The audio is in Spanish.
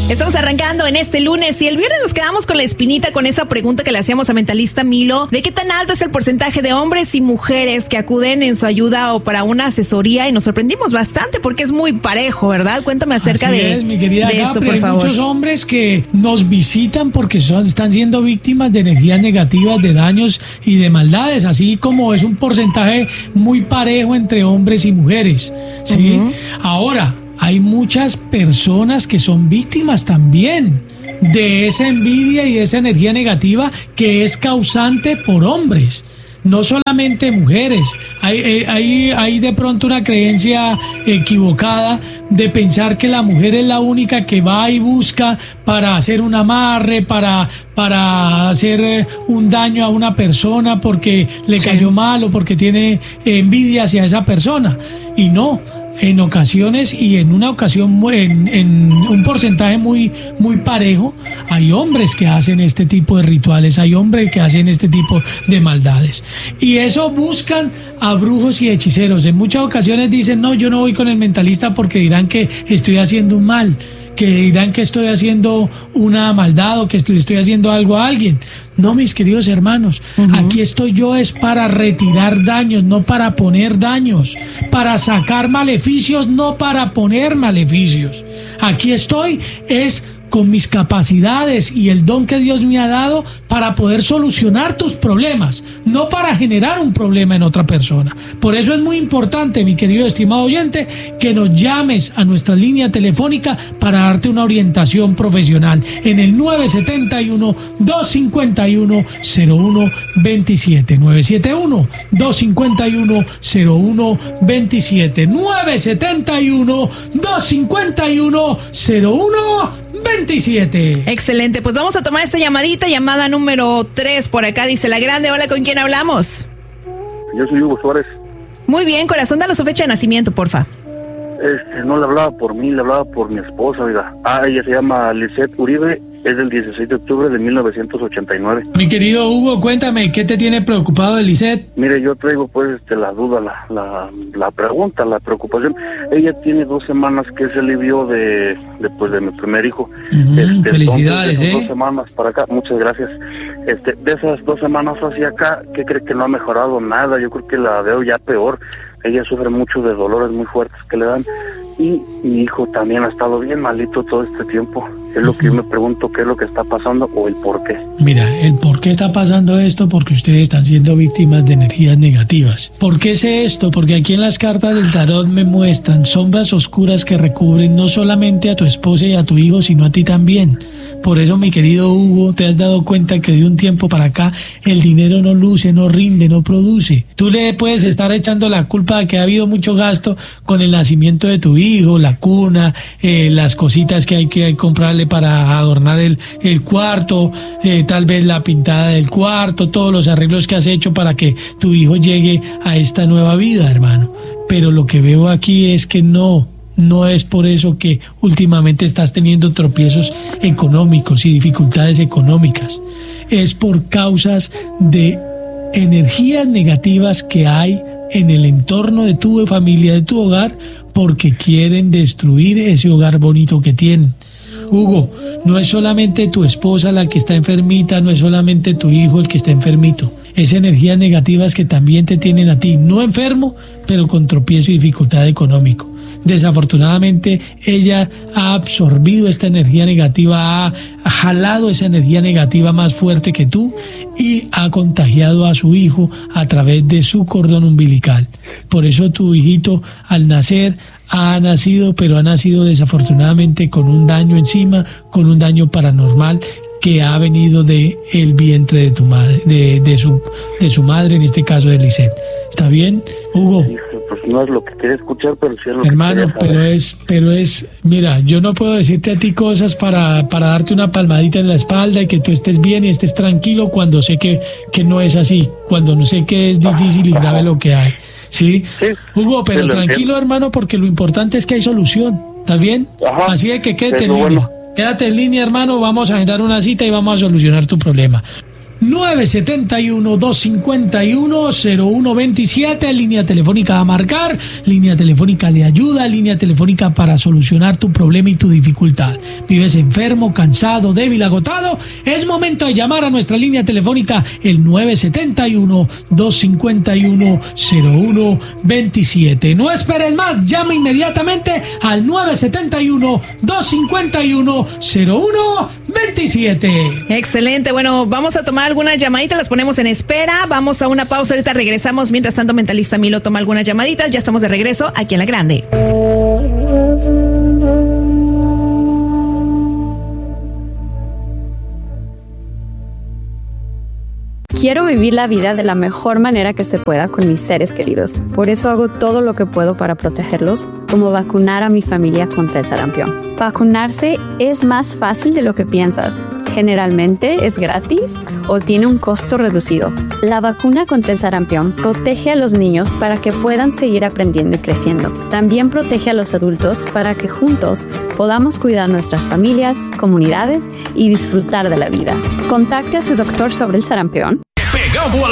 Estamos arrancando en este lunes y el viernes nos quedamos con la espinita con esa pregunta que le hacíamos a Mentalista Milo de qué tan alto es el porcentaje de hombres y mujeres que acuden en su ayuda o para una asesoría, y nos sorprendimos bastante porque es muy parejo, ¿verdad? Cuéntame acerca mi querida de esto, Capri, por favor. Hay muchos hombres que nos visitan porque están siendo víctimas de energías negativas, de daños y de maldades, así como es un porcentaje muy parejo entre hombres y mujeres, ¿sí? Uh-huh. Ahora, hay muchas personas que son víctimas también de esa envidia y de esa energía negativa que es causante por hombres, no solamente mujeres. Hay de pronto una creencia equivocada de pensar que la mujer es la única que va y busca para hacer un amarre, para hacer un daño a una persona porque le cayó mal o porque tiene envidia hacia esa persona. Y no. En ocasiones y en una ocasión, en un porcentaje muy parejo, hay hombres que hacen este tipo de rituales, hay hombres que hacen este tipo de maldades. Y eso buscan a brujos y hechiceros. En muchas ocasiones dicen, no, yo no voy con el mentalista porque dirán que estoy haciendo un mal, que dirán que estoy haciendo una maldad o que estoy haciendo algo a alguien. No, mis queridos hermanos, aquí estoy yo es para retirar daños, no para poner daños, para sacar maleficios, no para poner maleficios. Aquí estoy es con mis capacidades y el don que Dios me ha dado para poder solucionar tus problemas, no para generar un problema en otra persona. Por eso es muy importante, mi querido estimado oyente, que nos llames a nuestra línea telefónica para darte una orientación profesional en el 971-251-0127, 971-251-0127, 971-251-0127. Excelente, pues vamos a tomar esta llamada número 3 por acá, dice la grande. Hola, ¿con quién hablamos? Yo soy Hugo Suárez. Muy bien, corazón, danos su fecha de nacimiento, porfa. No le hablaba por mí, le hablaba por mi esposa, oiga. Ella se llama Lisette Uribe, es del 16 de octubre de 1989. Mi querido Hugo, cuéntame, ¿qué te tiene preocupado de Lisette? Mire, yo traigo pues la duda, la pregunta, la preocupación. Ella tiene 2 semanas que se alivió de mi primer hijo. Felicidades, entonces, 2 semanas para acá, muchas gracias. De esas 2 semanas hacia acá, ¿qué cree? Que no ha mejorado nada? Yo creo que la veo ya peor. Ella sufre mucho de dolores muy fuertes que le dan, y mi hijo también ha estado bien malito todo este tiempo. Es lo que yo me pregunto, qué es lo que está pasando o el por qué. Mira, el por qué está pasando esto, porque ustedes están siendo víctimas de energías negativas. ¿Por qué sé esto? Porque aquí en las cartas del tarot me muestran sombras oscuras que recubren no solamente a tu esposa y a tu hijo, sino a ti también. Por eso, mi querido Hugo, te has dado cuenta que de un tiempo para acá el dinero no luce, no rinde, no produce. Tú le puedes estar echando la culpa de que ha habido mucho gasto con el nacimiento de tu hijo, la cuna, las cositas que hay que comprarle para adornar el cuarto, tal vez la pintada del cuarto, todos los arreglos que has hecho para que tu hijo llegue a esta nueva vida, hermano. Pero lo que veo aquí es que no es por eso que últimamente estás teniendo tropiezos económicos y dificultades económicas. Es por causas de energías negativas que hay en el entorno de tu familia, de tu hogar, porque quieren destruir ese hogar bonito que tienen. Hugo, no es solamente tu esposa la que está enfermita, no es solamente tu hijo el que está enfermito. Es energías negativas que también te tienen a ti, no enfermo, pero con tropiezo y dificultad económico. Desafortunadamente, ella ha absorbido esta energía negativa, ha jalado esa energía negativa más fuerte que tú y ha contagiado a su hijo a través de su cordón umbilical. Por eso tu hijito al nacer ha nacido, pero ha nacido desafortunadamente con un daño encima, con un daño paranormal que ha venido de el vientre de tu madre, de su madre, en este caso de Lisette. ¿Está bien, Hugo? Pues no es lo que quería escuchar, pero sí es lo hermano, que quería saber. pero es, mira, yo no puedo decirte a ti cosas para darte una palmadita en la espalda y que tú estés bien y estés tranquilo cuando sé que no es así, cuando no sé que es difícil y grave lo que hay. ¿Sí? Hugo, pero tranquilo, hermano, porque lo importante es que hay solución. ¿Estás bien? Ajá. Así de que quédate en línea. Bueno. Quédate en línea, hermano, vamos a agendar una cita y vamos a solucionar tu problema. 971-251-0127, línea telefónica a marcar, línea telefónica de ayuda, línea telefónica para solucionar tu problema y tu dificultad. ¿Vives enfermo, cansado, débil, agotado? Es momento de llamar a nuestra línea telefónica, el 971-251-0127. No esperes más, llama inmediatamente al 971-251-0127. Excelente, bueno, vamos a tomar algunas llamaditas, las ponemos en espera, vamos a una pausa, ahorita regresamos, mientras tanto Mentalista Milo toma algunas llamaditas, ya estamos de regreso aquí en La Grande. Quiero vivir la vida de la mejor manera que se pueda con mis seres queridos. Por eso hago todo lo que puedo para protegerlos, como vacunar a mi familia contra el sarampión. Vacunarse es más fácil de lo que piensas. Generalmente es gratis o tiene un costo reducido. La vacuna contra el sarampión protege a los niños para que puedan seguir aprendiendo y creciendo. También protege a los adultos para que juntos podamos cuidar nuestras familias, comunidades y disfrutar de la vida. Contacte a su doctor sobre el sarampión. Pegado a